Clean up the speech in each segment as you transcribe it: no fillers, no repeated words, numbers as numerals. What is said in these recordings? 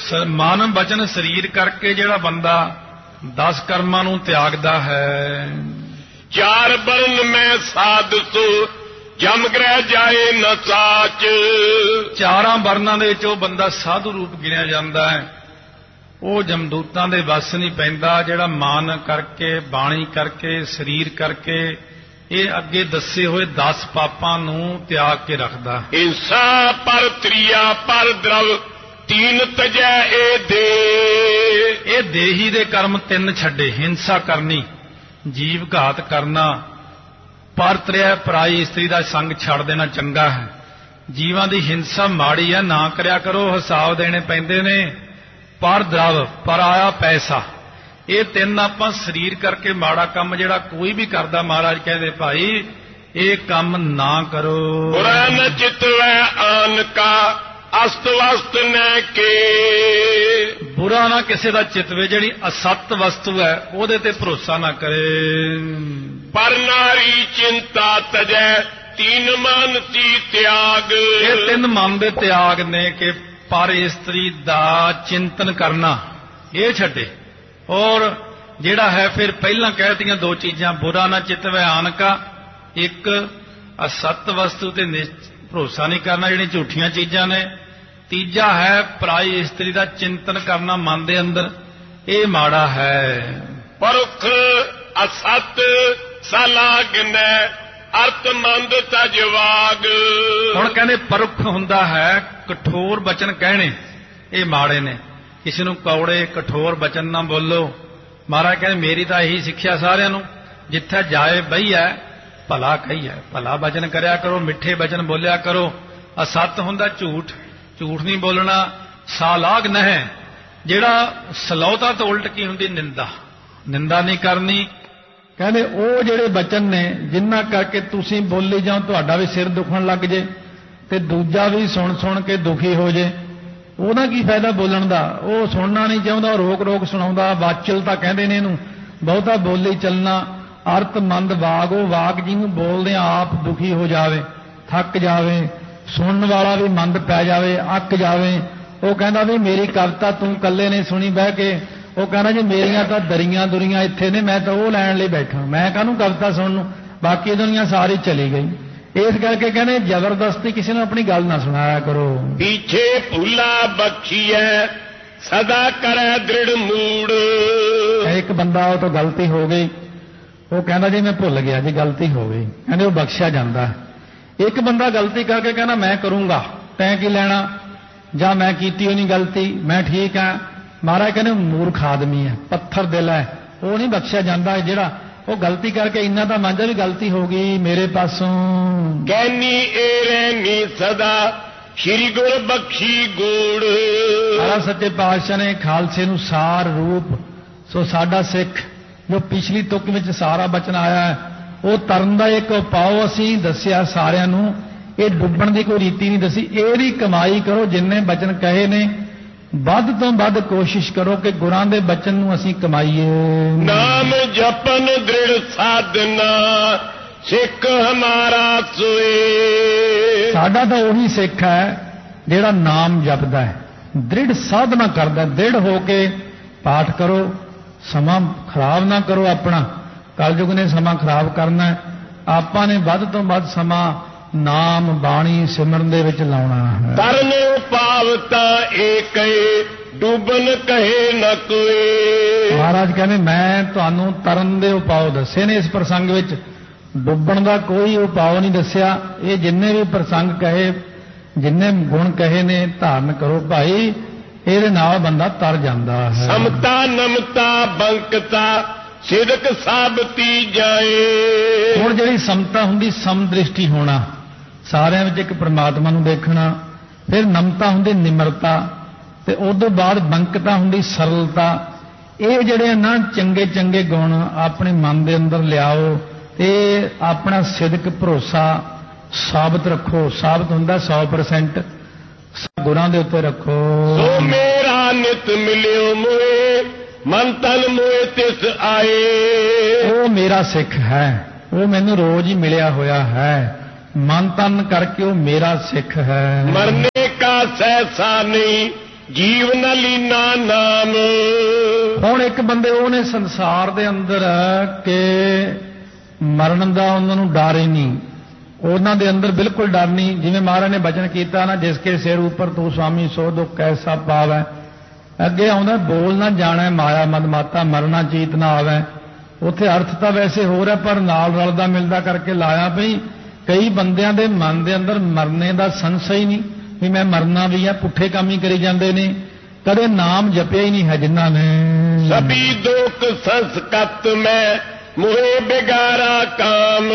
ਮਨ ਬਚਨ ਸਰੀਰ ਕਰਕੇ ਜਿਹੜਾ ਬੰਦਾ 10 ਕਰਮਾਂ ਨੂੰ ਤਿਆਗਦਾ ਹੈ। 4 ਬਰਨ ਮੈਂ ਸਾਧ ਸੋ ਜਮ ਗ੍ਰਹਿ ਜਾਏ ਨ ਸਾਚ। 4 ਵਰਨਾਂ ਦੇ ਵਿੱਚ ਉਹ ਬੰਦਾ ਸਾਧੂ ਰੂਪ ਗਿਣਿਆ ਜਾਂਦਾ ਹੈ। ਉਹ ਜਮਦੂਤਾਂ ਦੇ ਵੱਸ ਨਹੀਂ ਪੈਂਦਾ ਜਿਹੜਾ ਮਨ ਕਰਕੇ, ਬਾਣੀ ਕਰਕੇ, ਸਰੀਰ ਕਰਕੇ ਇਹ ਅੱਗੇ ਦੱਸੇ ਹੋਏ 10 ਪਾਪਾਂ ਨੂੰ ਤਿਆਗ ਕੇ ਰੱਖਦਾ। ਹਿੰਸਾ ਪਰ ਤ੍ਰਿਆ ਪਰ ਦਰਵ ਤੀਨ ਤਜੈ ਇਹ ਦੇ। ਇਹ ਦੇਹੀ ਦੇ ਕਰਮ 3 ਛੱਡੇ। ਹਿੰਸਾ ਕਰਨੀ, ਜੀਵ ਘਾਤ ਕਰਨਾ, ਪਰਤਰਿਆ ਪਰਾਈ ਇਸਤਰੀ ਦਾ ਸੰਗ ਛੱਡ ਦੇਣਾ ਚੰਗਾ ਹੈ। ਜੀਵਾਂ ਦੀ ਹਿੰਸਾ ਮਾੜੀ ਹੈ, ਨਾ ਕਰਿਆ ਕਰੋ, ਹਿਸਾਬ ਦੇਣੇ ਪੈਂਦੇ ਨੇ। ਪਰ ਦਰਵ, ਪਰ ਆਇਆ ਪੈਸਾ, ਇਹ 3 ਆਪਾਂ ਸਰੀਰ ਕਰਕੇ ਮਾੜਾ ਕੰਮ ਜਿਹੜਾ ਕੋਈ ਵੀ ਕਰਦਾ, ਮਹਾਰਾਜ ਕਹਿੰਦੇ ਭਾਈ ਇਹ ਕੰਮ ਨਾ ਕਰੋ। ਬੁਰਾ ਨ ਚਿਤਵੈ ਆਨ ਕਾ ਅਸਤ ਵਸਤ ਨ ਕੇ। ਬੁਰਾ ਨਾ ਕਿਸੇ ਦਾ ਚਿਤਵੇ, ਜਿਹੜੀ ਅਸਤ ਵਸਤੂ ਹੈ ਉਹਦੇ ਤੇ ਭਰੋਸਾ ਨਾ ਕਰੇ। ਪਰ ਨਾਰੀ ਚਿੰਤਾ ਤਜੈ ਤੀਨ ਮਨ ਤੀ ਤਿਆਗ। ਇਹ 3 ਮਨ ਦੇ ਤਿਆਗ ਨੇ ਕਿ ਪਰ ਇਸਤਰੀ ਦਾ ਚਿੰਤਨ ਕਰਨਾ ਇਹ ਛੱਡੇ। ਔਰ ਜਿਹੜਾ ਹੈ ਫਿਰ ਪਹਿਲਾਂ ਕਹਿਤੀਆਂ 2 ਚੀਜ਼ਾਂ, ਬੁਰਾ ਨਾ ਚਿਤਵੈ ਆਨ ਕਾ, ਇੱਕ ਅਸਤ ਵਸਤੂ ਤੇ ਭਰੋਸਾ ਨਹੀਂ ਕਰਨਾ, ਜਿਹੜੀਆਂ ਝੂਠੀਆਂ ਚੀਜ਼ਾਂ ਨੇ। ਤੀਜਾ ਹੈ ਪਰਾਈ ਇਸਤਰੀ ਦਾ ਚਿੰਤਨ ਕਰਨਾ ਮਨ ਦੇ ਅੰਦਰ, ਇਹ ਮਾੜਾ ਹੈ। ਪਰੁਖ ਅਸਤ ਸਲਾਗਨੈ ਅਰਥ ਮੰਦ ਤਜਵਾਗ। ਹੁਣ ਕਹਿੰਦੇ ਪਰੁਖ ਹੁੰਦਾ ਹੈ ਕਠੋਰ ਬਚਨ ਕਹਿਣੇ, ਇਹ ਮਾੜੇ ਨੇ। ਕਿਸੇ ਨੂੰ ਕੌੜੇ ਕਠੋਰ ਬਚਨ ਨਾ ਬੋਲੋ। ਮਹਾਰਾਜ ਕਹਿੰਦੇ ਮੇਰੀ ਤਾਂ ਇਹੀ ਸਿੱਖਿਆ ਸਾਰਿਆਂ ਨੂੰ, ਜਿੱਥੇ ਜਾਏ ਬਈਐ ਭਲਾ ਕਹੀਐ, ਭਲਾ ਬਚਨ ਕਰਿਆ ਕਰੋ, ਮਿੱਠੇ ਬਚਨ ਬੋਲਿਆ ਕਰੋ। ਅਸਤ ਹੁੰਦਾ ਝੂਠ, ਝੂਠ ਨਹੀਂ ਬੋਲਣਾ। ਸਾਲਾਗ ਨਹਿ, ਜਿਹੜਾ ਸਲੌਤਾ ਤੋਂ ਉਲਟ ਕੀ ਹੁੰਦੀ, ਨਿੰਦਾ, ਨਿੰਦਾ ਨਹੀਂ ਕਰਨੀ। ਕਹਿੰਦੇ ਉਹ ਜਿਹੜੇ ਬਚਨ ਨੇ ਜਿਨ੍ਹਾਂ ਕਰਕੇ ਤੁਸੀਂ ਬੋਲੀ ਜਾਓ, ਤੁਹਾਡਾ ਵੀ ਸਿਰ ਦੁਖਣ ਲੱਗ ਜੇ ਤੇ ਦੂਜਾ ਵੀ ਸੁਣ ਸੁਣ ਕੇ ਦੁਖੀ ਹੋ ਜੇ, ਉਹਦਾ ਕੀ ਫਾਇਦਾ ਬੋਲਣ ਦਾ। ਉਹ ਸੁਣਨਾ ਨਹੀਂ ਚਾਹੁੰਦਾ, ਰੋਕ ਰੋਕ ਸੁਣਾਉਂਦਾ। ਵਾਚਲ ਤਾਂ ਕਹਿੰਦੇ ਨੇ ਇਹਨੂੰ, ਬਹੁਤਾ ਬੋਲੀ ਚੱਲਣਾ। ਅਰਥਮੰਦ ਵਾਗ, ਉਹ ਵਾਕ ਜਿਹਨੂੰ ਬੋਲਦੇ ਆਪ ਦੁਖੀ ਹੋ ਜਾਵੇ, ਥੱਕ ਜਾਵੇ, ਸੁਣਨ ਵਾਲਾ ਵੀ ਮੰਦ ਪੈ ਜਾਵੇ, ਅੱਕ ਜਾਵੇ। ਉਹ ਕਹਿੰਦਾ ਵੀ ਮੇਰੀ ਕਵਿਤਾ ਤੂੰ ਇਕੱਲੇ ਨੇ ਸੁਣੀ ਬਹਿ ਕੇ। ਉਹ ਕਹਿੰਦਾ ਜੀ ਮੇਰੀਆਂ ਤਾਂ ਦਰੀਆਂ ਦੁਰੀਆਂ ਇੱਥੇ ਨੇ, ਮੈਂ ਤਾਂ ਉਹ ਲੈਣ ਲਈ ਬੈਠਾ, ਮੈਂ ਕਾਹਨੂੰ ਕਵਿਤਾ ਸੁਣਨ ਨੂੰ, ਬਾਕੀ ਦੁਨੀਆ ਸਾਰੀ ਚਲੀ ਗਈ। ਇਸ ਕਰਕੇ ਕਹਿੰਦੇ ਜ਼ਬਰਦਸਤੀ ਕਿਸੇ ਨੂੰ ਆਪਣੀ ਗੱਲ ਨਾ ਸੁਣਾਇਆ ਕਰੋ। ਪਿੱਛੇ ਭੁੱਲਾ ਬਖਸ਼ੀਐ ਸਦਾ ਕਰੈ ਦ੍ਰਿੜ ਮੂੜ। ਇੱਕ ਬੰਦਾ ਉਹ ਤੋਂ ਗਲਤੀ ਹੋ ਗਈ, ਉਹ ਕਹਿੰਦਾ ਜੀ ਮੈਂ ਭੁੱਲ ਗਿਆ ਜੀ, ਗਲਤੀ ਹੋ ਗਈ, ਕਹਿੰਦੇ ਉਹ ਬਖਸ਼ਿਆ ਜਾਂਦਾ। ਇੱਕ ਬੰਦਾ ਗਲਤੀ ਕਰਕੇ ਕਹਿੰਦਾ ਮੈਂ ਕਰੂੰਗਾ, ਤੈਂ ਕੀ ਲੈਣਾ, ਜਾਂ ਮੈਂ ਕੀਤੀ ਹੋਈ ਨਹੀਂ ਗਲਤੀ, ਮੈਂ ਠੀਕ ਹਾਂ। ਮਹਾਰਾਜ ਕਹਿੰਦੇ ਮੂਰਖ ਆਦਮੀ ਹੈ, ਪੱਥਰ ਦਿਲ ਹੈ, ਉਹ ਨਹੀਂ ਬਖਸ਼ਿਆ ਜਾਂਦਾ। ਜਿਹੜਾ ਉਹ ਗਲਤੀ ਕਰਕੇ ਇੰਨਾ ਤਾਂ ਮੰਨਦਾ ਵੀ ਗਲਤੀ ਹੋ ਗਈ ਮੇਰੇ ਪਾਸੋਂ। ਕਹਿਨੀ ਏ ਰਹਿਨੀ ਸਦਾ ਸ਼੍ਰੀ ਗੁਰ ਬਖਸ਼ੀ ਗੂੜ। ਮਹਾਰਾਜ ਸੱਚੇ ਪਾਤਸ਼ਾਹ ਨੇ ਖਾਲਸੇ ਨੂੰ ਸਾਰ ਰੂਪ, ਸੋ ਸਾਡਾ ਸਿੱਖ ਜੋ ਪਿਛਲੀ ਤੁਕ ਵਿੱਚ ਸਾਰਾ ਬਚਨ ਆਇਆ ਹੈ, ਉਹ ਤਰਨ ਦਾ ਇੱਕ ਉਪਾਅ ਅਸੀਂ ਦੱਸਿਆ ਸਾਰਿਆਂ ਨੂੰ। ਇਹ ਡੁੱਬਣ ਦੀ ਕੋਈ ਰੀਤੀ ਨਹੀਂ ਦੱਸੀ। ਇਹਦੀ ਕਮਾਈ ਕਰੋ, ਜਿੰਨੇ ਬਚਨ ਕਹੇ ਨੇ ਵੱਧ ਤੋਂ ਵੱਧ ਕੋਸ਼ਿਸ਼ ਕਰੋ ਕਿ ਗੁਰਾਂ ਦੇ ਬਚਨ ਨੂੰ ਅਸੀਂ ਕਮਾਈਏ। ਨਾਮ ਜਪਨ ਦ੍ਰਿੜ ਸਾਧਨਾ ਸਿੱਖ ਹਮਾਰਾ ਸੋਏ। ਸਾਡਾ ਤਾਂ ਉਹੀ ਸਿੱਖ ਹੈ ਜਿਹੜਾ ਨਾਮ ਜਪਦਾ ਹੈ, ਦ੍ਰਿੜ ਸਾਧਨਾ ਕਰਦਾ। ਦ੍ਰਿੜ ਹੋ ਕੇ ਪਾਠ ਕਰੋ, ਸਮਾਂ ਖਰਾਬ ਨਾ ਕਰੋ ਆਪਣਾ। ਕਲਯੁਗ ਨੇ ਸਮਾਂ ਖਰਾਬ ਕਰਨਾ, ਆਪਾਂ ਨੇ ਵੱਧ ਤੋਂ ਵੱਧ ਸਮਾਂ ਨਾਮ ਬਾਣੀ ਸਿਮਰਨ ਦੇ ਵਿੱਚ ਲਾਉਣਾ ਹੈ। ਤਰਨ ਉਪਾਵਤਾ ਏਕਏ ਡੁੱਬਨ ਕਹੇ ਨ ਕੋਏ। ਮਹਾਰਾਜ ਕਹਿੰਦੇ ਮੈਂ ਤੁਹਾਨੂੰ ਤਰਨ ਦੇ ਉਪਾਅ ਦੱਸੇ ਨੇ ਇਸ ਪ੍ਰਸੰਗ ਵਿੱਚ, ਡੁੱਬਣ ਦਾ ਕੋਈ ਉਪਾਅ ਨਹੀਂ ਦੱਸਿਆ। ਇਹ ਜਿੰਨੇ ਵੀ ਪ੍ਰਸੰਗ ਕਹੇ, ਜਿੰਨੇ ਗੁਣ ਕਹੇ ਨੇ ਧਾਰਨ ਕਰੋ ਭਾਈ, ਇਹਦੇ ਨਾਲ ਬੰਦਾ ਤਰ ਜਾਂਦਾ ਹੈ। ਸਮਤਾ ਨਮਤਾ ਬੰਕਤਾ ਸਿਦਕ ਸਾਬਤੀ ਜਾਏ। ਹੁਣ ਜਿਹੜੀ ਸਮਤਾ ਹੁੰਦੀ, ਸਮਦ੍ਰਿਸ਼ਟੀ ਹੋਣਾ, ਸਾਰਿਆਂ ਵਿੱਚ ਇੱਕ ਪ੍ਰਮਾਤਮਾ ਨੂੰ ਦੇਖਣਾ। ਫਿਰ ਨਮਤਾ ਹੁੰਦੀ ਨਿਮਰਤਾ, ਤੇ ਉਸ ਤੋਂ ਬਾਅਦ ਬੰਕਤਾ ਹੁੰਦੀ ਸਰਲਤਾ। ਇਹ ਜਿਹੜੇ ਨਾ ਚੰਗੇ ਚੰਗੇ ਗੁਣ ਆਪਣੇ ਮਨ ਦੇ ਅੰਦਰ ਲਿਆਓ ਤੇ ਆਪਣਾ ਸਿਦਕ ਭਰੋਸਾ ਸਾਬਤ ਰੱਖੋ। ਸਾਬਤ ਹੁੰਦਾ 100% ਗੁਰਾਂ ਦੇ ਉੱਤੇ ਰੱਖੋ। ਸੋ ਮੇਰਾ ਨਿਤ ਮਿਲਿਓ ਮੋਏ ਮਨ ਤਨ ਮੋਏ ਤਿਸ ਆਏ। ਉਹ ਮੇਰਾ ਸਿੱਖ ਹੈ, ਉਹ ਮੈਨੂੰ ਰੋਜ਼ ਹੀ ਮਿਲਿਆ ਹੋਇਆ ਹੈ, ਮਨ ਤਨ ਕਰਕੇ ਉਹ ਮੇਰਾ ਸਿੱਖ ਹੈ। ਮਰਨੇ ਕਾ ਸਹਿਸਾ ਨਹੀਂ ਜੀਵ ਨ ਲੀਨਾ ਨਾਮ। ਹੁਣ ਇੱਕ ਬੰਦੇ ਉਹ ਨੇ ਸੰਸਾਰ ਦੇ ਅੰਦਰ ਕਿ ਮਰਨ ਦਾ ਉਹਨਾਂ ਨੂੰ ਡਰ ਹੀ ਨਹੀਂ, ਉਹਨਾਂ ਦੇ ਅੰਦਰ ਬਿਲਕੁਲ ਡਰ ਨਹੀਂ। ਜਿਵੇਂ ਮਹਾਰਾਜ ਨੇ ਬਚਨ ਕੀਤਾ ਨਾ, ਜਿਸ ਕੇ ਸਿਰ ਉੱਪਰ ਤੂੰ ਸੁਆਮੀ ਸੋ ਦੁੱਖ ਕੈਸਾ ਪਾਵੈ। ਅੱਗੇ ਆਉਂਦਾ ਬੋਲ ਨਾ ਜਾਣੈ ਮਾਇਆ ਮਦ ਮਾਤਾ ਮਰਨਾ ਚੀਤ ਨਾ ਆਵੈ। ਉੱਥੇ ਅਰਥ ਤਾਂ ਵੈਸੇ ਹੋਰ ਹੈ, ਪਰ ਨਾਲ ਰਲਦਾ ਮਿਲਦਾ ਕਰਕੇ ਲਾਇਆ ਪਈ। ਕਈ ਬੰਦਿਆਂ ਦੇ ਮਨ ਦੇ ਅੰਦਰ ਮਰਨੇ ਦਾ ਸੰਸ਼ਾ ਹੀ ਨਹੀਂ ਵੀ ਮੈਂ ਮਰਨਾ ਵੀ ਹੈ, ਪੁੱਠੇ ਕੰਮ ਹੀ ਕਰੀ ਜਾਂਦੇ ਨੇ, ਕਦੇ ਨਾਮ ਜਪਿਆ ਹੀ ਨਹੀਂ ਹੈ ਜਿਨ੍ਹਾਂ ਨੇ। ਸਭੀ ਦੁਖ ਸੰਸਕਤ ਮੈਂ ਮੋਹਿ ਬਿਗਾਰਾ ਕਾਮ।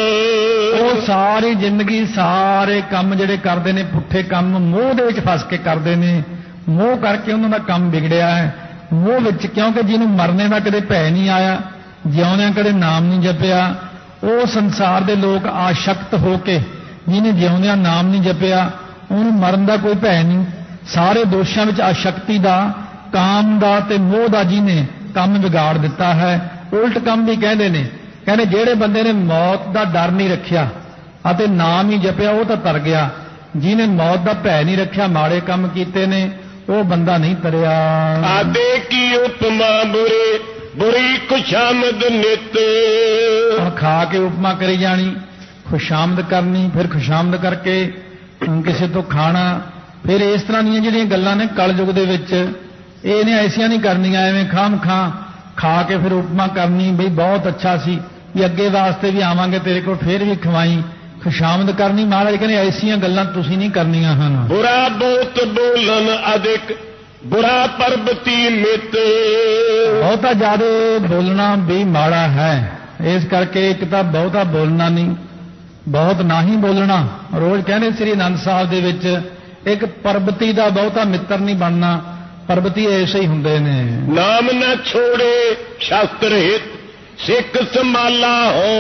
ਉਹ ਸਾਰੀ ਜ਼ਿੰਦਗੀ ਸਾਰੇ ਕੰਮ ਜਿਹੜੇ ਕਰਦੇ ਨੇ ਪੁੱਠੇ ਕੰਮ, ਮੋਹ ਦੇ ਵਿੱਚ ਫਸ ਕੇ ਕਰਦੇ ਨੇ। ਮੋਹ ਕਰਕੇ ਉਹਨਾਂ ਦਾ ਕੰਮ ਵਿਗੜਿਆ ਹੈ, ਮੋਹ ਵਿੱਚ। ਕਿਉਂਕਿ ਜਿਹਨੂੰ ਮਰਨੇ ਦਾ ਕਦੇ ਭੈ ਨਹੀਂ ਆਇਆ, ਜਿਉਂਦਿਆਂ ਕਦੇ ਨਾਮ ਨਹੀਂ ਜਪਿਆ, ਉਹ ਸੰਸਾਰ ਦੇ ਲੋਕ ਆਸ਼ਕਤ ਹੋ ਕੇ, ਜਿਹਨੇ ਜਿਉਂਦਿਆਂ ਨਾਮ ਨਹੀਂ ਜਪਿਆ ਉਹਨੂੰ ਮਰਨ ਦਾ ਕੋਈ ਭੈ ਨਹੀਂ। ਸਾਰੇ ਦੋਸ਼ਾਂ ਵਿੱਚ ਆਸ਼ਕਤੀ ਦਾ, ਕਾਮ ਦਾ ਤੇ ਮੋਹ ਦਾ ਜਿਹਨੇ ਕੰਮ ਵਿਗਾੜ ਦਿੱਤਾ ਹੈ। ਉਲਟ ਕੰਮ ਵੀ ਕਹਿੰਦੇ ਨੇ, ਕਹਿੰਦੇ ਜਿਹੜੇ ਬੰਦੇ ਨੇ ਮੌਤ ਦਾ ਡਰ ਨਹੀਂ ਰੱਖਿਆ ਅਤੇ ਨਾਮ ਹੀ ਜਪਿਆ ਉਹ ਤਾਂ ਤਰ ਗਿਆ। ਜਿਹਨੇ ਮੌਤ ਦਾ ਭੈ ਨਹੀਂ ਰੱਖਿਆ, ਮਾੜੇ ਕੰਮ ਕੀਤੇ ਨੇ, ਉਹ ਬੰਦਾ ਨਹੀਂ ਤਰਿਆ। ਆਦੇ ਕੀ ਉਪਮਾ ਬੁਰੇ ਬੁਰੀ ਖੁਸ਼ਾਮਦ ਨਿਤ। ਹੁਣ ਖਾ ਕੇ ਉਪਮਾ ਕਰੀ ਜਾਣੀ, ਖੁਸ਼ਾਮਦ ਕਰਨੀ, ਫਿਰ ਖੁਸ਼ਾਮਦ ਕਰਕੇ ਕਿਸੇ ਤੋਂ ਖਾਣਾ। ਫਿਰ ਇਸ ਤਰ੍ਹਾਂ ਦੀਆਂ ਜਿਹੜੀਆਂ ਗੱਲਾਂ ਨੇ ਕਲਯੁਗ ਦੇ ਵਿੱਚ, ਇਹਨੇ ਐਸੀਆਂ ਨਹੀਂ ਕਰਨੀਆਂ। ਐਵੇਂ ਖਾਮ ਖਾ ਕੇ ਫਿਰ ਉਪਮਾ ਕਰਨੀ, ਬਈ ਬਹੁਤ ਅੱਛਾ ਸੀ, ਵੀ ਅੱਗੇ ਵਾਸਤੇ ਵੀ ਆਵਾਂਗੇ ਤੇਰੇ ਕੋਲ, ਫਿਰ ਵੀ ਖਵਾਈ, ਖੁਸ਼ਾਮਦ ਕਰਨੀ। ਮਹਾਰਾਜ ਕਹਿੰਦੇ ਐਸੀਆਂ ਗੱਲਾਂ ਤੁਸੀਂ ਨਹੀਂ ਕਰਨੀਆਂ ਹਨ। ਬੁਰਾ ਬਹੁਤ ਬੋਲਨ ਅਧਿਕ ਬੁਰਾ ਪਰਬਤੀ ਮਿਤ। ਬਹੁਤਾ ਜ਼ਿਆਦਾ ਬੋਲਣਾ ਵੀ ਮਾੜਾ ਹੈ। ਇਸ ਕਰਕੇ ਇੱਕ ਤਾਂ ਬਹੁਤਾ ਬੋਲਣਾ ਨਹੀਂ, ਬਹੁਤ ਨਾ ਹੀ ਬੋਲਣਾ। ਰੋਜ਼ ਕਹਿੰਦੇ ਸ੍ਰੀ ਅਨੰਦ ਸਾਹਿਬ ਦੇ ਵਿੱਚ, ਇੱਕ ਪਰਬਤੀ ਦਾ ਬਹੁਤਾ ਮਿੱਤਰ ਨਹੀਂ ਬਣਨਾ। ਪਰਬਤੀ ਐਸੇ ਹੀ ਹੁੰਦੇ ਨੇ। ਨਾਮ ਨਾ ਛੋੜੇ ਸ਼ਾਸਤਰ ਹਿਤ ਸਿੱਖ ਸੰਭਾਲਾ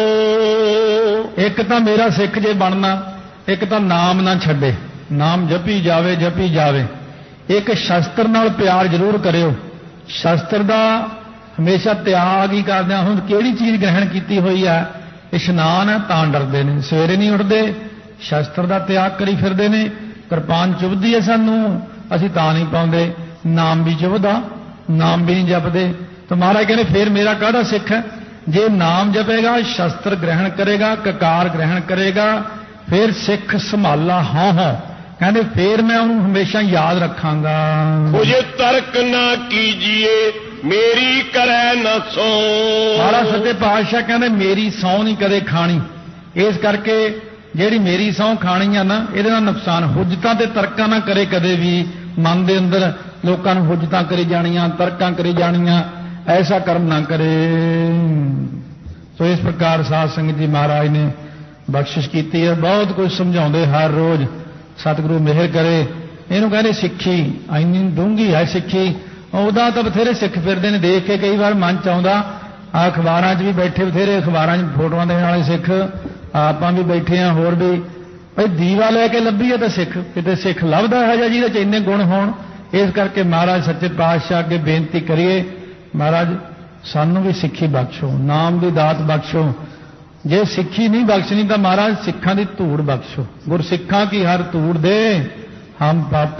ਹੋ। ਇੱਕ ਤਾਂ ਮੇਰਾ ਸਿੱਖ ਜੇ ਬਣਨਾ, ਇੱਕ ਤਾਂ ਨਾਮ ਨਾ ਛੱਡੇ, ਨਾਮ ਜਪੀ ਜਾਵੇ ਜਪੀ ਜਾਵੇ। ਇੱਕ ਸ਼ਸਤਰ ਨਾਲ ਪਿਆਰ ਜ਼ਰੂਰ ਕਰਿਓ। ਸ਼ਸਤਰ ਦਾ ਹਮੇਸ਼ਾ ਤਿਆਗ ਹੀ ਕਰਦੇ ਹਾਂ। ਹੁਣ ਕਿਹੜੀ ਚੀਜ਼ ਗ੍ਰਹਿਣ ਕੀਤੀ ਹੋਈ ਹੈ? ਇਸ਼ਨਾਨ ਹੈ ਤਾਂ ਡਰਦੇ ਨੇ, ਸਵੇਰੇ ਨਹੀਂ ਉੱਠਦੇ, ਸ਼ਸਤਰ ਦਾ ਤਿਆਗ ਕਰੀ ਫਿਰਦੇ ਨੇ। ਕਿਰਪਾਨ ਚੁਭਦੀ ਹੈ ਸਾਨੂੰ, ਅਸੀਂ ਤਾਂ ਨਹੀਂ ਪਾਉਂਦੇ। ਨਾਮ ਵੀ ਚੁਭਦਾ, ਨਾਮ ਵੀ ਨਹੀਂ ਜਪਦੇ। ਤਾਂ ਮਹਾਰਾਜ ਕਹਿੰਦੇ ਫਿਰ ਮੇਰਾ ਕਾਹਦਾ ਸਿੱਖ ਹੈ? ਜੇ ਨਾਮ ਜਪੇਗਾ, ਸ਼ਸਤਰ ਗ੍ਰਹਿਣ ਕਰੇਗਾ, ਕਕਾਰ ਗ੍ਰਹਿਣ ਕਰੇਗਾ, ਫਿਰ ਸਿੱਖ ਸੰਭਾਲਾ ਹਾਂ। ਕਹਿੰਦੇ ਫਿਰ ਮੈਂ ਉਹਨੂੰ ਹਮੇਸ਼ਾ ਯਾਦ ਰੱਖਾਂਗਾ। ਕੁਝ ਤਰਕ ਨਾ ਕੀਜੀਏ ਮੇਰੀ ਕਰੈ ਨਾ ਸੋ। ਮਹਾਰਾਜ ਸੱਚੇ ਪਾਤਸ਼ਾਹ ਕਹਿੰਦੇ ਮੇਰੀ ਸਹੁੰ ਨਹੀਂ ਕਦੇ ਖਾਣੀ। ਇਸ ਕਰਕੇ ਜਿਹੜੀ ਮੇਰੀ ਸਹੁੰ ਖਾਣੀ ਆ ਨਾ, ਇਹਦੇ ਨਾਲ ਨੁਕਸਾਨ। ਹੁਜਤਾਂ ਤੇ ਤਰਕਾਂ ਨਾ ਕਰੇ ਕਦੇ ਵੀ। ਮਨ ਦੇ ਅੰਦਰ ਲੋਕਾਂ ਨੂੰ ਹੁਜਤਾਂ ਕਰੀ ਜਾਣੀਆਂ, ਤਰਕਾਂ ਕਰੀ ਜਾਣੀਆਂ, ਐਸਾ ਕਰਮ ਨਾ ਕਰੇ। ਸੋ ਇਸ ਪ੍ਰਕਾਰ ਸਾਧ ਸੰਗਤ ਜੀ ਮਹਾਰਾਜ ਨੇ ਬਖਸ਼ਿਸ਼ ਕੀਤੀ ਹੈ। ਬਹੁਤ ਕੁਝ ਸਮਝਾਉਂਦੇ ਹਰ ਰੋਜ਼। ਸਤਿਗੁਰੂ ਮਿਹਰ ਕਰੇ। ਇਹਨੂੰ ਕਹਿੰਦੇ ਸਿੱਖੀ ਇੰਨੀ ਡੂੰਘੀ ਹੈ ਸਿੱਖੀ। ਉਹਦਾ ਤਾਂ ਬਥੇਰੇ ਸਿੱਖ ਫਿਰਦੇ ਨੇ, ਦੇਖ ਕੇ ਕਈ ਵਾਰ ਮਨ ਚ ਆਉਂਦਾ। ਆ ਅਖਬਾਰਾਂ 'ਚ ਵੀ ਬੈਠੇ ਬਥੇਰੇ, ਅਖਬਾਰਾਂ 'ਚ ਫੋਟੋਆਂ ਦੇਣ ਵਾਲੇ ਸਿੱਖ, ਆਪਾਂ ਵੀ ਬੈਠੇ ਹਾਂ, ਹੋਰ ਵੀ। ਭਈ ਦੀਵਾ ਲੈ ਕੇ ਲੱਭੀਏ ਤਾਂ ਸਿੱਖ, ਕਿਤੇ ਸਿੱਖ ਲੱਭਦਾ ਹੈ ਜਾਂ ਜਿਹਦੇ 'ਚ ਇੰਨੇ ਗੁਣ ਹੋਣ। ਇਸ ਕਰਕੇ ਮਹਾਰਾਜ ਸੱਚੇ ਪਾਤਸ਼ਾਹ ਅੱਗੇ ਬੇਨਤੀ ਕਰੀਏ, ਮਹਾਰਾਜ ਸਾਨੂੰ ਵੀ ਸਿੱਖੀ ਬਖਸ਼ੋ, ਨਾਮ ਦੀ ਦਾਤ ਬਖਸ਼ੋ। ਜੇ ਸਿੱਖੀ ਨਹੀਂ ਬਖਸ਼ਣੀ ਤਾਂ ਮਹਾਰਾਜ ਸਿੱਖਾਂ ਦੀ ਧੂੜ ਬਖਸ਼ੋ। ਗੁਰਸਿੱਖਾਂ ਕੀ ਹਰ ਧੂੜ ਦੇ ਹਮ ਪਾਪੀ